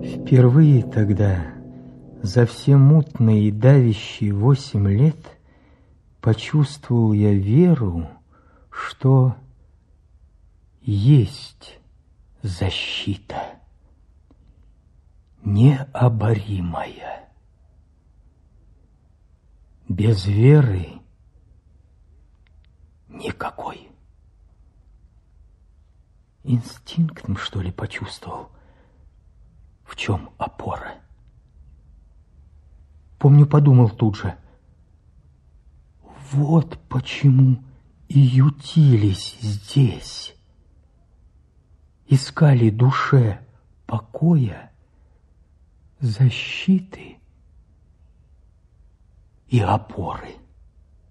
Впервые тогда, за все мутные и давящие 8 лет, почувствовал я веру, что есть защита необоримая. Без веры никакой. Инстинктом, что ли, почувствовал, в чем опора. Помню, подумал тут же, вот почему и ютились здесь, искали душе покоя, защиты и опоры.